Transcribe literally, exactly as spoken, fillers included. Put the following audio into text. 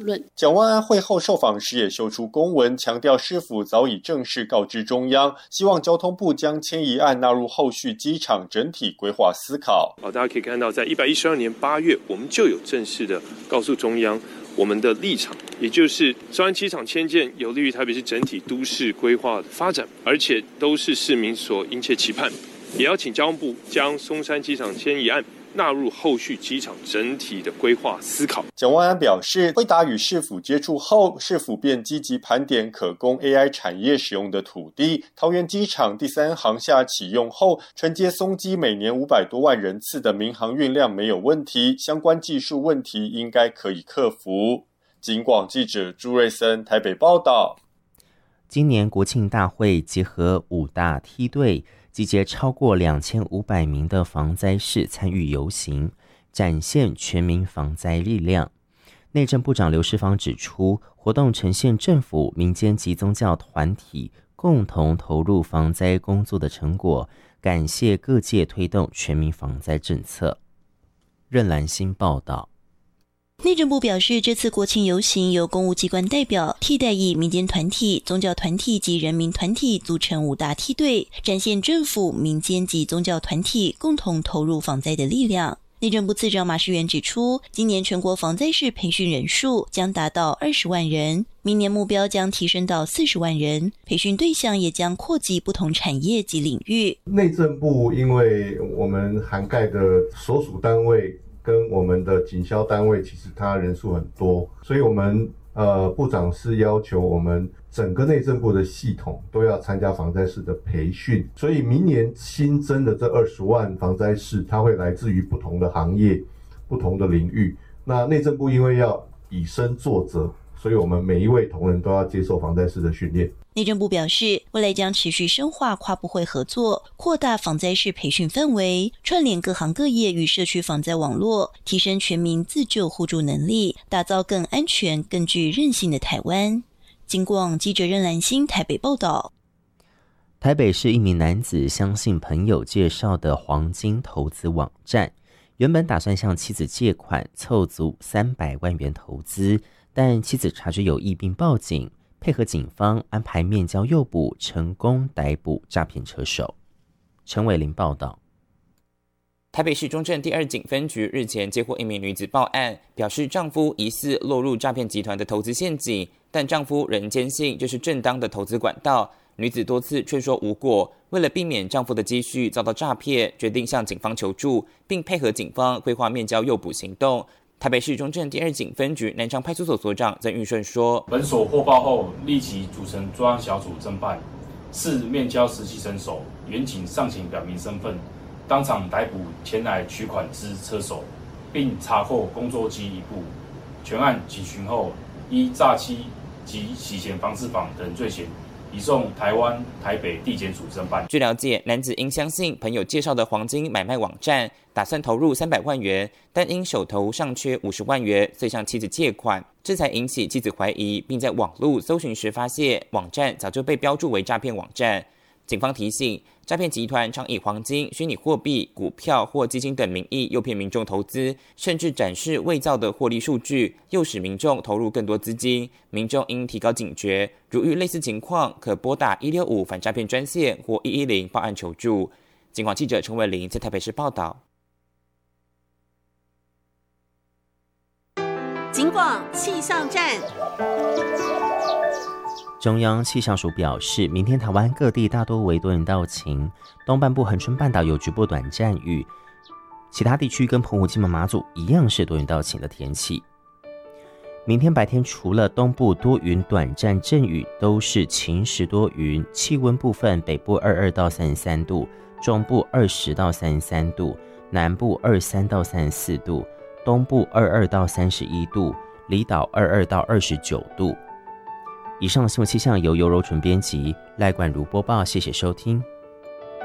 论。 蒋万安会后受访时也秀出公文，强调市府早已正式告知中央，希望交通部将迁移案纳入后续机场整体规划思考。 大家可以看到，在一百一十二年八月，我们就有正式的告诉中央我们的立场，也就是松山机场迁建有利于台北市整体都市规划的发展，而且都是市民所殷切期盼。也要请交通部将松山机场迁移案纳入后续机场整体的规划思考。 蒋万安表示，辉达与市府接触后，市府便积极盘点可供 A I 产业使用的土地。桃园机场第三航厦启用后，承接松机每年五百多万人次的民航运量没有问题，相关技术问题应该可以克服。警广记者朱瑞森台北报道。 今年国庆大会结合五大梯队，集结超过两千五百名的防灾士参与游行，展现全民防灾力量。内政部长刘世芳指出，活动呈现政府、民间及宗教团体共同投入防灾工作的成果，感谢各界推动全民防灾政策。任兰心报道。 内政部表示，这次国庆游行由公务机关代表替代役民间团体、宗教团体及人民团体组成五大梯队，展现政府、民间及宗教团体共同投入防灾的力量。内政部次长马世元指出，今年全国防灾士培训人数将达到二十万人，明年目标将提升到四十万人，培训对象也将扩及不同产业及领域。 内政部因为我们涵盖的所属单位跟我们的警消单位其实它人数很多，所以我们呃部长是要求我们整个内政部的系统都要参加防灾士的培训，所以明年新增的这二十万防灾士，它会来自于不同的行业、不同的领域。那内政部因为要以身作则，所以我们每一位同仁都要接受防灾士的训练。 内政部表示，未来将持续深化跨部会合作，扩大防灾士培训范围，串联各行各业与社区防灾网络，提升全民自救互助能力，打造更安全、更具韧性的台湾。警广记者任兰心台北报道。 台北市一名男子相信朋友介绍的黄金投资网站，原本打算向妻子借款凑足三百万元投资，但妻子察觉有异并报警，配合警方安排面交诱捕，成功逮捕诈骗车手。陈伟林报道。 台北市中正第二警分局日前接获一名女子报案，表示丈夫疑似落入诈骗集团的投资陷阱，但丈夫仍坚信这是正当的投资管道。女子多次劝说无果，为了避免丈夫的积蓄遭到诈骗，决定向警方求助，并配合警方规划面交诱捕行动。台北市中正第二警分局南昌派出所所长曾玉顺说， 本所获报后立即组成专案小组侦办，是面交实际身手，员警上前表明身份，当场逮捕前来取款之车手，并查获工作机一部。全案警询后，依诈欺及洗钱防治法等罪嫌，移送台湾台北地检署侦办。 据了解，男子因相信朋友介绍的黄金买卖网站，打算投入三百万元，但因手头尚缺五十万元，遂向妻子借款，这才引起妻子怀疑，并在网络搜寻时发现网站早就被标注为诈骗网站。警方提醒，诈骗集团常以黄金、虚拟货币、股票或基金等名义诱骗民众投资，甚至展示伪造的获利数据，诱使民众投入更多资金。民众应提高警觉，如遇类似情况，可拨打一六五反诈骗专线或一一零报案求助。警广记者陈伟林在台北市报道。 警广气象站。 中央气象署表示，明天台湾各地大多为多云到晴，东半部恒春半岛有局部短暂雨，其他地区跟澎湖、金门、马祖一样是多云到晴的天气。明天白天除了东部多云短暂阵雨，都是晴时多云，气温部分北部二十二到三十三度，中部二十到三十三度，南部二十三到三十四度，东部二十二到三十一度，离岛二十二到二十九度。以上新闻气象由尤柔纯编辑，赖冠如播报，谢谢收听。